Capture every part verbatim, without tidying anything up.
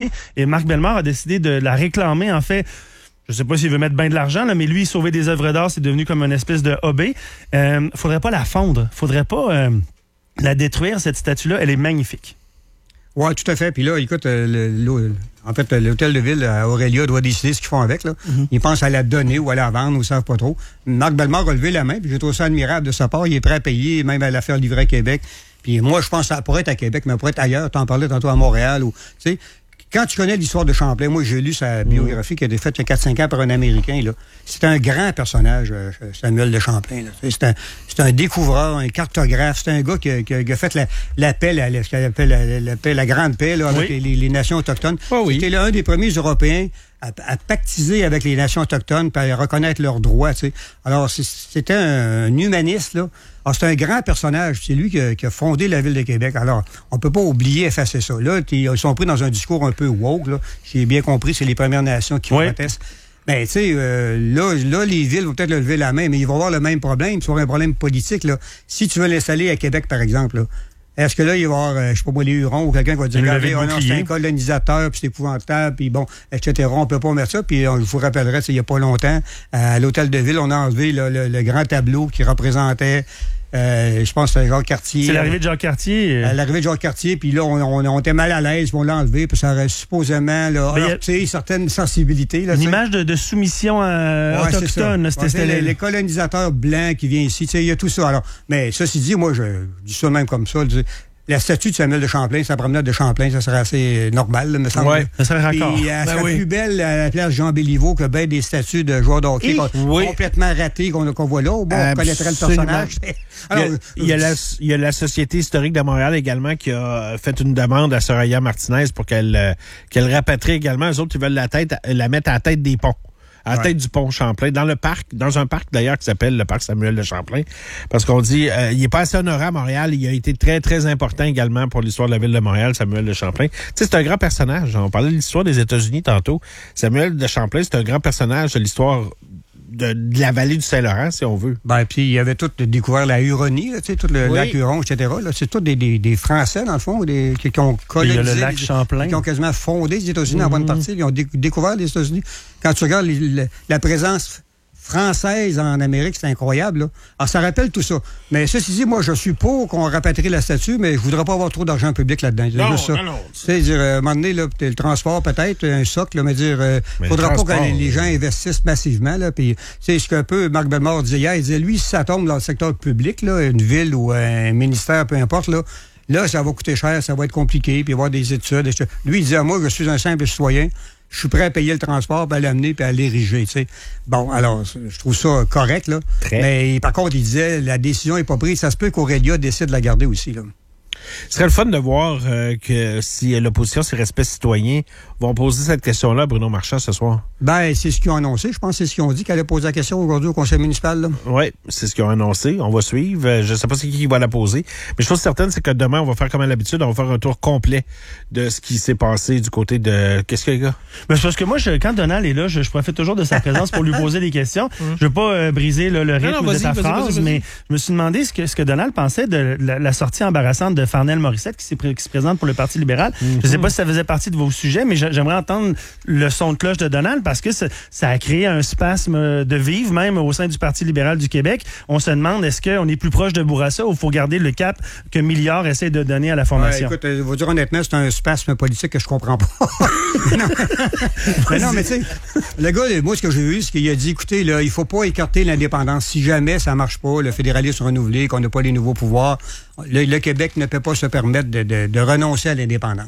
Et Marc Bellemare a décidé de la réclamer, en fait. Je sais pas s'il veut mettre bien de l'argent, là, mais lui, sauver des œuvres d'art, c'est devenu comme une espèce de hobby. Euh, faudrait pas la fondre. Faudrait pas euh, la détruire, cette statue-là. Elle est magnifique. Oui, tout à fait. Puis là, écoute, euh, le, le, en fait, l'hôtel de ville à Aurélia doit décider ce qu'ils font avec. Là. Mm-hmm. Ils pensent à la donner ou à la vendre ou ils savent pas trop. Marc Bellemare a levé la main, puis j'ai trouvé ça admirable de sa part. Il est prêt à payer, même à la faire livrer à Québec. Puis moi, je pense que ça pourrait être à Québec, mais ça pourrait être ailleurs. T'en parlais tantôt à Montréal. Ou, tu sais, quand tu connais l'histoire de Champlain, moi, j'ai lu sa biographie qui a été faite il y a quatre cinq ans par un Américain. Là. C'est un grand personnage, Samuel de Champlain. Là. C'est, un, c'est un découvreur, un cartographe. C'est un gars qui a, qui a, qui a fait la, la paix, la, la, ce qu'on appelle la, la, paix, la grande paix là, avec oui. les, les nations autochtones. Oh oui. C'était l'un des premiers Européens à, à pactiser avec les nations autochtones et à reconnaître leurs droits. Tu sais. Alors, c'est, c'était un, un humaniste, là. Alors, c'est un grand personnage. C'est lui qui a, qui a fondé la Ville de Québec. Alors, on peut pas oublier effacer ça. Là, ils sont pris dans un discours un peu woke, là. J'ai bien compris, c'est les Premières Nations qui oui. protestent. Ben, tu sais, euh, là, là, les villes vont peut-être lever la main, mais ils vont avoir le même problème. C'est un problème politique, là. Si tu veux l'installer à Québec, par exemple, là, est-ce que là, il va y avoir, euh, je sais pas moi, les Hurons ou quelqu'un qui va dire, regardez, oh non, c'est un colonisateur, puis c'est épouvantable, puis bon, et cetera. On peut pas mettre ça. Puis on, je vous rappellerai, il y a pas longtemps, à l'hôtel de ville, on a enlevé là, le, le grand tableau qui représentait, euh, je pense que c'était Jacques Cartier. C'est l'arrivée de Jacques Cartier. Euh, l'arrivée de Jacques Cartier, puis là, on, on, on était mal à l'aise, puis on l'a enlevé, puis ça aurait supposément là, heurté a... certaines sensibilités. Là, une image de, de soumission euh, ouais, autochtone. Là, c'était, ouais, c'était les, les colonisateurs blancs qui viennent ici, il y a tout ça. Alors, mais ceci dit, moi, je, je dis ça même comme ça. Je, la statue de Samuel de Champlain, sa promenade de Champlain, ça serait assez normal, là, me semble. Oui, ça serait raccord. Puis, elle ben serait oui. plus belle à la place Jean Béliveau que bien des statues de joueurs de hockey oui. complètement ratées qu'on, qu'on voit là. Bon, on connaîtrait le personnage. Alors, il, y a, il, y a la, il y a la Société historique de Montréal également qui a fait une demande à Soraya Martinez pour qu'elle, qu'elle rapatrie également. Eux autres, ils veulent la tête, la mettre à la tête des ponts. À la ouais. tête du pont Champlain, dans le parc, dans un parc d'ailleurs qui s'appelle le parc Samuel de Champlain, parce qu'on dit, euh, il est pas assez honoré à Montréal, il a été très, très important également pour l'histoire de la ville de Montréal, Samuel de Champlain. Tu sais, c'est un grand personnage, on parlait de l'histoire des États-Unis tantôt. Samuel de Champlain, c'est un grand personnage de l'histoire de, de la vallée du Saint-Laurent, si on veut. Ben, puis il y avait tout découvert la Huronie, tu sais, tout le oui. lac Huron, et cetera. Là, c'est tous des, des, des Français, dans le fond, des, qui, qui ont colonisé. Il y a le lac Champlain. Qui ont quasiment fondé les États-Unis mm-hmm. en bonne partie. Ils ont dé- découvert les États-Unis. Quand tu regardes les, la, la présence française en Amérique, c'est incroyable, là. Alors, ça rappelle tout ça. Mais ceci dit, moi, je suis pour qu'on rapatrie la statue, mais je voudrais pas avoir trop d'argent public là-dedans. Non, juste ça. non, non. C'est dire, à un moment donné, là, le transport, peut-être, un socle, là, mais dire, euh, mais faudra pas que les, les gens investissent massivement, là. Puis, c'est ce qu'un peu Marc Bellemare disait hier. Il disait, lui, si ça tombe dans le secteur public, là, une ville ou un ministère, peu importe, là, là, ça va coûter cher, ça va être compliqué, puis il va y avoir des études. Et lui, il disait, moi, je suis un simple citoyen. Je suis prêt à payer le transport, puis à l'amener, puis à l'ériger, tu sais. Bon, alors, je trouve ça correct, là. Très. Mais par contre, il disait, la décision n'est pas prise. Ça se peut qu'Aurélia décide de la garder aussi, là. Ce serait le fun de voir euh, que si l'opposition, si Respect citoyen, vont poser cette question-là à Bruno Marchand ce soir. Ben, c'est ce qu'ils ont annoncé. Je pense que c'est ce qu'ils ont dit, qu'elle allait poser la question aujourd'hui au conseil municipal. Oui, c'est ce qu'ils ont annoncé. On va suivre. Je ne sais pas c'est qui qui va la poser. Mais chose certaine, c'est que demain, on va faire comme à l'habitude, on va faire un tour complet de ce qui s'est passé du côté de... Qu'est-ce qu'il y a, gars? Ben, c'est parce que moi, je, quand Donald est là, je, je profite toujours de sa présence pour lui poser des questions. Je ne veux pas euh, briser là, le rythme non, non, de sa vas-y, phrase, vas-y, vas-y. Mais je me suis demandé ce que, ce que Donald pensait de la, la sortie embarrassante de Farnell Morissette qui, qui se présente pour le Parti libéral. Mm-hmm. Je ne sais pas si ça faisait partie de vos sujets, mais j'aimerais entendre le son de cloche de Donald parce que ça, ça a créé un spasme de vivre même au sein du Parti libéral du Québec. On se demande, est-ce qu'on est plus proche de Bourassa ou il faut garder le cap que Milliard essaie de donner à la formation? Ouais, écoute, je vais dire honnêtement, c'est un spasme politique que je comprends pas. non, mais, non, mais tu sais, le gars, moi, ce que j'ai vu, c'est qu'il a dit, écoutez, là, il faut pas écarter l'indépendance. Si jamais ça marche pas, le fédéralisme renouvelé, qu'on n'a pas les nouveaux pouvoirs, le, le Québec ne peut pas se permettre de, de, de renoncer à l'indépendance.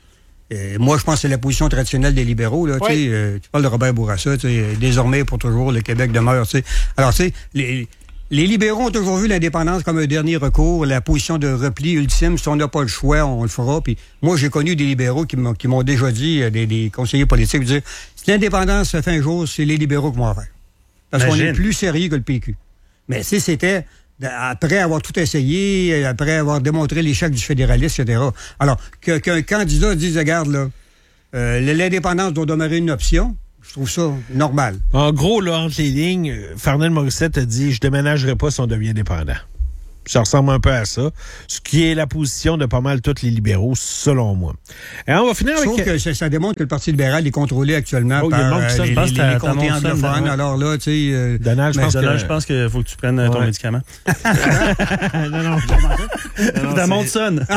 Euh, moi, je pense que c'est la position traditionnelle des libéraux. Là, oui. euh, tu parles de Robert Bourassa, désormais, pour toujours, le Québec demeure. T'sais. Alors, tu sais, les, les libéraux ont toujours vu l'indépendance comme un dernier recours, la position de repli ultime. Si on n'a pas le choix, on le fera. Puis moi, j'ai connu des libéraux qui m'ont, qui m'ont déjà dit, des, des conseillers politiques, dire, si l'indépendance se fait un jour, c'est les libéraux qui vont en faire. Parce Imagine. qu'on est plus sérieux que le P Q. Mais si c'était... après avoir tout essayé, après avoir démontré l'échec du fédéralisme, et cetera. Alors, que, qu'un candidat dise, regarde, là, euh, l'indépendance doit demeurer une option, je trouve ça normal. En gros, là, entre les lignes, Farnell Morissette a dit, je déménagerai pas si on devient indépendant. Ça ressemble un peu à ça, ce qui est la position de pas mal tous les libéraux, selon moi. Et on va finir avec... Sauf que ça, ça démontre que le Parti libéral est contrôlé actuellement oh, par euh, ça, les, les, les, les comtés anglophones. Alors là, tu sais... Euh, Donald, je pense, Donald, que... je pense qu'il faut que tu prennes ouais. ton médicament. non, non, Ta montre sonne.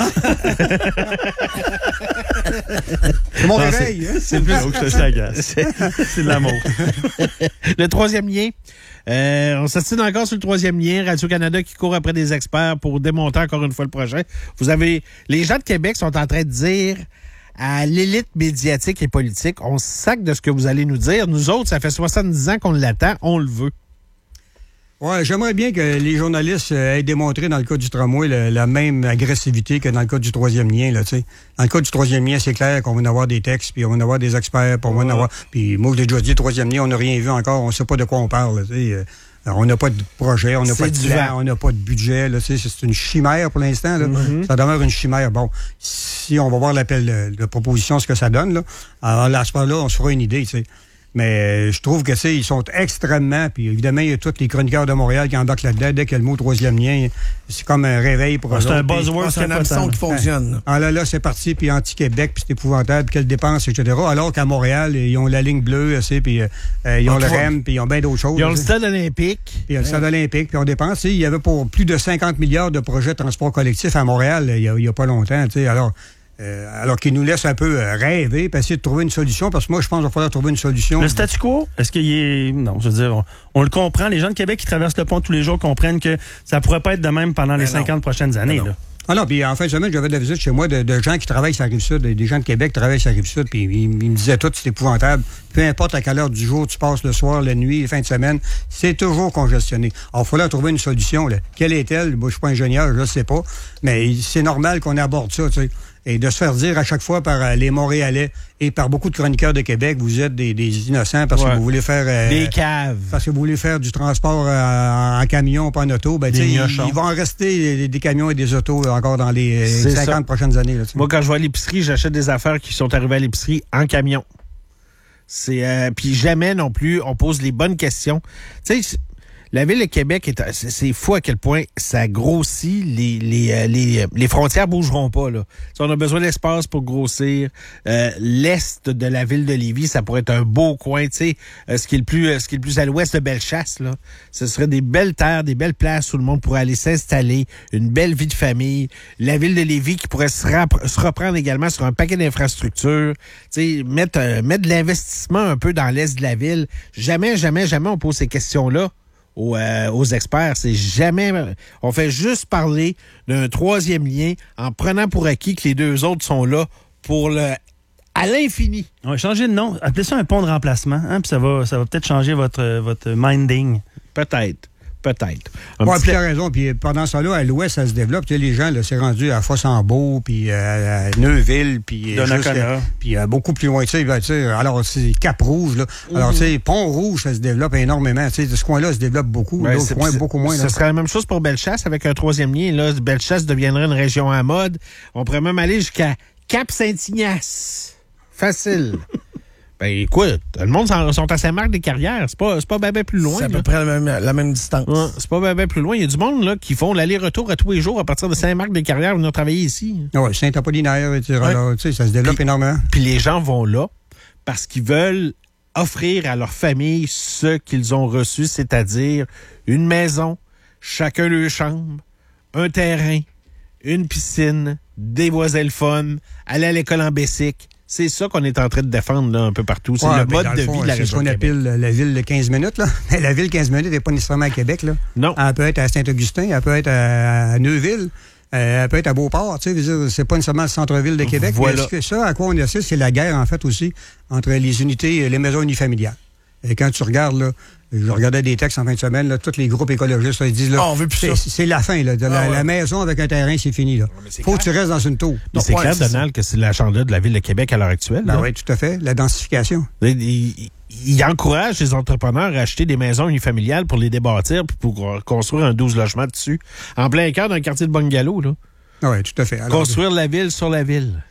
C'est mon réveil. C'est, hein? c'est plus haut que je t'agace. C'est de l'amour. Le troisième lien... Euh, on s'assine encore sur le troisième lien, Radio-Canada qui court après des experts pour démonter encore une fois le projet. Vous avez, les gens de Québec sont en train de dire à l'élite médiatique et politique, on se sac de ce que vous allez nous dire. Nous autres, ça fait soixante-dix ans qu'on l'attend, on le veut. Ouais, j'aimerais bien que les journalistes aient démontré dans le cas du tramway la, la même agressivité que dans le cas du troisième lien, là, tu sais. Dans le cas du troisième lien, c'est clair qu'on va en avoir des textes, puis on va en avoir des experts, puis on va en avoir... Puis moi, je l'ai déjà dit, le troisième lien, on n'a rien vu encore, on sait pas de quoi on parle, tu sais. On n'a pas de projet, on n'a pas de plan, on n'a pas de budget, là, tu sais. C'est une chimère pour l'instant, là. Mm-hmm. Ça demeure une chimère. Bon, si on va voir l'appel de, de proposition, ce que ça donne, là, alors là, à ce moment-là, on se fera une idée, tu sais. Mais je trouve que c'est ils sont extrêmement, puis évidemment, il y a tous les chroniqueurs de Montréal qui embarquent là-dedans. Dès qu'il y a le mot troisième lien, c'est comme un réveil pour eux. C'est un buzzword, c'est un hameçon qui fonctionne. Ah là, là, c'est parti, puis anti-Québec, puis c'est épouvantable, puis quelles dépenses, et cetera. Alors qu'à Montréal, ils ont la ligne bleue, puis euh, ils ont le R E M, puis ils ont bien d'autres choses. Ils ont le stade olympique. Puis il y a le stade olympique, puis on dépense. Il y avait pour plus de cinquante milliards de projets de transport collectif à Montréal, il n'y a, a pas longtemps, tu sais. Alors... Euh, alors qu'il nous laisse un peu euh, rêver, puis essayer de trouver une solution, parce que moi, je pense qu'il va falloir trouver une solution. Le statu quo, est-ce qu'il est... Non, je veux dire, on, on le comprend. Les gens de Québec qui traversent le pont tous les jours comprennent que ça pourrait pas être de même pendant mais les non. cinquante prochaines années. Là. Ah non, puis en fin de semaine, j'avais de la visite chez moi de, de gens qui travaillent sur la Rive-Sud, des gens de Québec qui travaillent sur la Rive-Sud, puis ils, ils me disaient tout, c'est épouvantable. Peu importe à quelle heure du jour tu passes, le soir, la nuit, les fins de semaine, c'est toujours congestionné. Alors, il falloir trouver une solution. Là. Quelle est-elle? Moi, je suis pas ingénieur, je ne sais pas, mais c'est normal qu'on aborde ça, tu sais. Et de se faire dire à chaque fois par euh, les Montréalais et par beaucoup de chroniqueurs de Québec, vous êtes des, des innocents parce ouais. que vous voulez faire... Euh, des caves. Parce que vous voulez faire du transport euh, en camion, pas en auto. Ben, il, il va en rester des, des camions et des autos encore dans les c'est cinquante ça. Prochaines années. Là, moi, quand je vais à l'épicerie, j'achète des affaires qui sont arrivées à l'épicerie en camion. C'est euh, puis jamais non plus, on pose les bonnes questions. Tu sais... La Ville de Québec, est, c'est, c'est fou à quel point ça grossit. Les, les, euh, les, les frontières bougeront pas. Là. Si on a besoin d'espace pour grossir. Euh, l'est de la Ville de Lévis, ça pourrait être un beau coin. Tu sais, euh, ce qui est le plus, euh, ce qui est le plus à l'ouest de Bellechasse, là, ce serait des belles terres, des belles places où le monde pourrait aller s'installer, une belle vie de famille. La Ville de Lévis qui pourrait se, rap- se reprendre également sur un paquet d'infrastructures. Tu sais, mettre, euh, mettre de l'investissement un peu dans l'est de la ville. Jamais, jamais, jamais on pose ces questions-là. Aux, euh, aux experts, c'est jamais... On fait juste parler d'un troisième lien en prenant pour acquis que les deux autres sont là pour le... à l'infini. On va changer de nom. Appelez ça un pont de remplacement, hein, puis ça va, ça va peut-être changer votre, votre minding. Peut-être. Peut-être. Oui, puis tu as raison. Puis pendant ça, là, à l'ouest, ça se développe. Tu sais, les gens, là, c'est rendu à Fossambeau, puis à Neuville, puis puis beaucoup plus loin. Tu sais, tu sais, alors, c'est Cap-Rouge, là. Alors, tu sais, Pont-Rouge, ça se développe énormément. Tu sais, ce coin-là se développe beaucoup. Ben, L'autre coin, beaucoup moins. Ce serait la même chose pour Bellechasse avec un troisième lien. Là, Bellechasse deviendrait une région à mode. On pourrait même aller jusqu'à Cap-Saint-Ignace. Facile. Ben écoute, le monde sont à Saint-Marc-des-Carrières. C'est pas, c'est pas ben, ben plus loin. C'est à là. peu près la même, la même distance. Ouais, c'est pas ben, ben plus loin. Il y a du monde là qui font l'aller-retour à tous les jours à partir de Saint-Marc-des-Carrières venir travailler ici. Oui, Saint-Apollinaire, et cetera. Ouais. Là, tu sais, ça se développe puis, énormément. Puis les gens vont là parce qu'ils veulent offrir à leur famille ce qu'ils ont reçu, c'est-à-dire une maison, chacun leur chambre, un terrain, une piscine, des voisins le fun, aller à l'école en Bessic. C'est ça qu'on est en train de défendre là, un peu partout. C'est ouais, le mode de le fond, vie de la région. C'est ce qu'on appelle la ville de quinze minutes. Là. La ville de quinze minutes n'est pas nécessairement à Québec. Là. Non. Elle peut être à Saint-Augustin, elle peut être à Neuville, euh, elle peut être à Beauport. Tu sais, c'est pas nécessairement le centre-ville de Québec. Voilà. Mais ça, à quoi on assiste, c'est la guerre, en fait, aussi, entre les unités, les maisons unifamiliales. Et quand tu regardes, là, je regardais des textes en fin de semaine, là, tous les groupes écologistes, là, ils disent, là, oh, c'est, c'est la fin, là, de la, ah ouais. la maison avec un terrain, c'est fini, là. Ouais, faut clair. Que tu restes dans une tour. Donc, c'est ouais, clair, c'est Donald, ça. Que c'est l'agenda de la Ville de Québec à l'heure actuelle. Ben oui, tout à fait. La densification. Il, il, il encourage les entrepreneurs à acheter des maisons unifamiliales pour les débâtir puis pour construire un douze logements dessus. En plein cœur d'un quartier de bungalow, là. Oui, tout à fait. Alors, construire la ville sur la ville.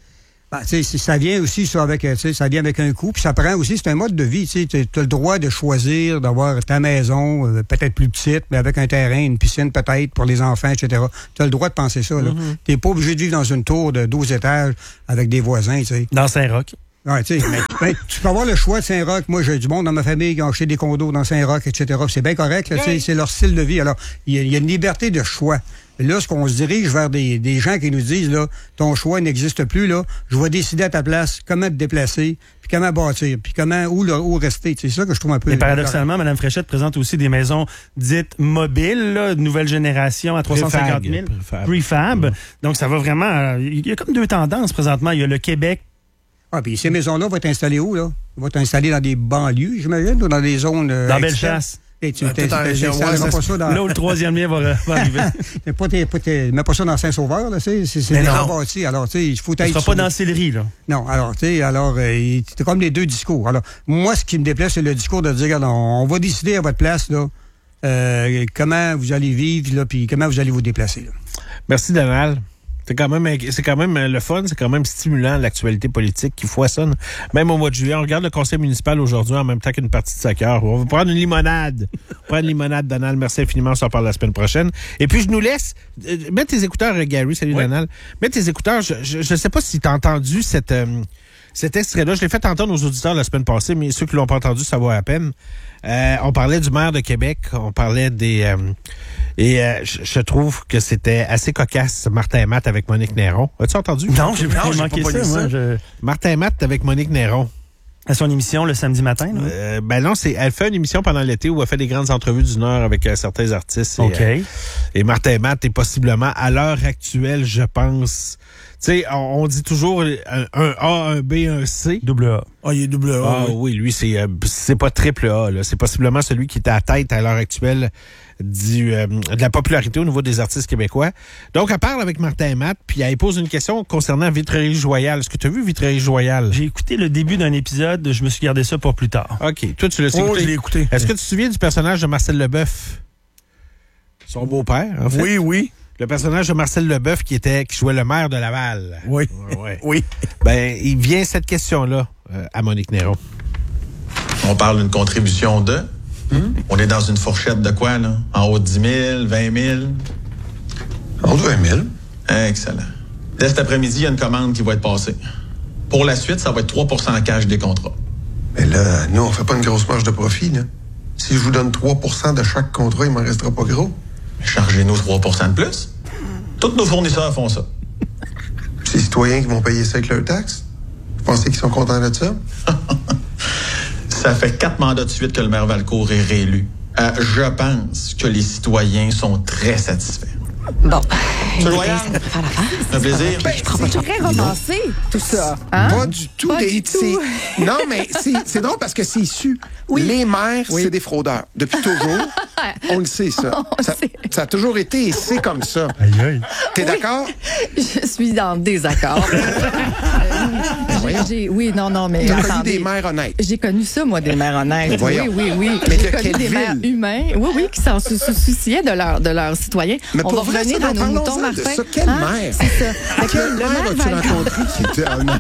Ben, tu sais, ça vient aussi, ça, avec, tu sais, ça vient avec un coût, puis ça prend aussi, c'est un mode de vie, tu sais, tu as le droit de choisir d'avoir ta maison, euh, peut-être plus petite, mais avec un terrain, une piscine peut-être pour les enfants, et cetera. Tu as le droit de penser ça, là. Mm-hmm. T'es pas obligé de vivre dans une tour de douze étages avec des voisins, tu sais. Dans Saint-Roch. Ouais, tu sais, mais, ben, tu peux avoir le choix de Saint-Roch. Moi, j'ai du monde dans ma famille qui ont acheté des condos dans Saint-Roch, et cetera. C'est bien correct, là, tu sais, c'est leur style de vie. Alors, il y, y a une liberté de choix. Là, ce qu'on se dirige vers des, des gens qui nous disent, là, ton choix n'existe plus, là, je vais décider à ta place comment te déplacer, puis comment bâtir, puis comment, où, là, où rester. C'est ça que je trouve un peu... Et paradoxalement, Mme Fréchette présente aussi des maisons dites mobiles, là, de nouvelle génération à trois cent cinquante mille. Prefab. Prefab. Mmh. Donc, ça va vraiment... Il y a comme deux tendances présentement. Il y a le Québec. Ah, puis ces maisons-là vont être installées où, là? Ils vont être installées dans des banlieues, j'imagine, ou dans des zones... Euh, dans Bellechasse. Et tu n'installeras pas ça dans... Là où le troisième lien va, va arriver. T'es pas, t'es, pas, t'es, mets pas ça dans Saint-Sauveur, là, c'est, c'est, c'est déjà bâti. Alors, tu sais, il faut être... Ça sera pas dans Sillery, là. Non, alors, tu sais, alors, euh, c'est comme les deux discours. Alors, moi, ce qui me déplaît, c'est le discours de dire, regarde, on, on va décider à votre place, là, euh, comment vous allez vivre, là, puis comment vous allez vous déplacer, là. Merci, Donald. C'est quand même, c'est quand même le fun, c'est quand même stimulant l'actualité politique qui foisonne. Même au mois de juillet, on regarde le conseil municipal aujourd'hui en même temps qu'une partie de soccer. On va prendre une limonade. Prendre une limonade, Donald. Merci infiniment. On s'en parle la semaine prochaine. Et puis, je nous laisse. Euh, mets tes écouteurs, Gary. Salut, ouais. Donald. Mets tes écouteurs. Je ne sais pas si tu as entendu cette, euh, cet extrait-là. Je l'ai fait entendre aux auditeurs la semaine passée, mais ceux qui l'ont pas entendu, ça vaut à peine. Euh, on parlait du maire de Québec. On parlait des... Euh, Et euh, je, je trouve que c'était assez cocasse, Martin et Matt avec Monique Néron. As-tu entendu? Non, j'ai pas manqué ça, ça. Moi, je... Martin et Matt avec Monique Néron. À son émission le samedi matin, là? Euh, ben non, c'est elle fait une émission pendant l'été où elle fait des grandes entrevues d'une heure avec euh, certains artistes. Et, OK. Euh, et Martin et Matt est possiblement, à l'heure actuelle, je pense... Tu sais, on, on dit toujours un, un A, un B, un C. Double A. Ah, il est double A. Ah oui, oui, lui, c'est euh, c'est pas triple A, là. C'est possiblement celui qui est à la tête à l'heure actuelle du euh, de la popularité au niveau des artistes québécois. Donc, elle parle avec Martin et Matt, puis elle pose une question concernant Vitrerie-Joyal. Est-ce que tu as vu Vitrerie-Joyal? J'ai écouté le début d'un épisode, je me suis gardé ça pour plus tard. OK. Toi, tu l'as oh, écouté? je l'ai écouté. Est-ce que tu te souviens du personnage de Marcel Leboeuf? Son beau-père, en fait. Oui, oui. Le personnage de Marcel Leboeuf qui était qui jouait le maire de Laval. Oui. Ouais. Oui. Ben, il vient cette question-là euh, à Monique Néron. On parle d'une contribution de... Hum? On est dans une fourchette de quoi, là? En haut de dix mille, vingt mille? En haut de vingt mille. Excellent. Dès cet après-midi, il y a une commande qui va être passée. Pour la suite, ça va être trois pour cent en cash des contrats. Mais là, nous, on fait pas une grosse marge de profit, là. Si je vous donne trois pour cent de chaque contrat, il m'en restera pas gros. Chargez-nous trois pour cent de plus. Tous nos fournisseurs font ça. C'est les citoyens qui vont payer ça avec leurs taxes? Vous pensez qu'ils sont contents de ça? Ça fait quatre mandats de suite que le maire Valcourt est réélu. Euh, je pense que les citoyens sont très satisfaits. Bon. Monsieur Loyal, un plaisir. Ben, c'est très romancé, tout ça. Hein? Pas du tout. Pas des, du tout. Non, mais c'est, c'est drôle parce que c'est issu. Oui. Les maires, Oui. c'est des fraudeurs. Depuis toujours, on le sait, ça. On ça, sait. ça a toujours été et c'est comme ça. Aïe, aïe. T'es d'accord? Je suis en désaccord. Euh, j'ai, j'ai, oui, non, non, mais T'as connu attendez. des maires honnêtes. J'ai connu ça, moi, des mères honnêtes. Oui, Voyons. oui, oui. Mais J'ai de connu quelle des mères ville? humains, oui, oui, qui s'en sou- sou- souciaient de, leur, de leurs citoyens. Mais On pour va vrai, revenir ça, à nos parlons-en moutons, de Martin. ça. Quelle Hein? mère? C'est ça. Fait que Quelle le mère maire as-tu Valcourt- rencontré qui était honnête?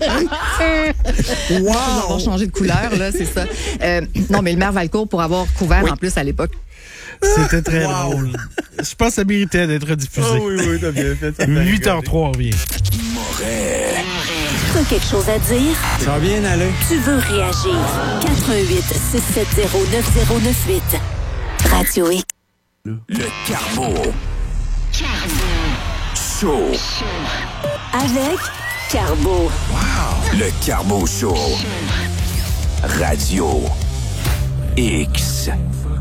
On va avoir changé de couleur, là, c'est ça. Euh, non, mais le maire Valcourt, pour avoir couvert Oui. en plus à l'époque. C'était très drôle. Je pense que ça méritait d'être diffusé. Oh oui, oui, t'as bien fait. Ça fait huit heures zéro trois, on revient. T'as quelque chose à dire? Ça va bien aller. Tu veux réagir? quatre un huit six sept zéro neuf zéro neuf huit. Radio X. Le Carbo. Show. Avec Carbo. Le Carbo Show. Radio X.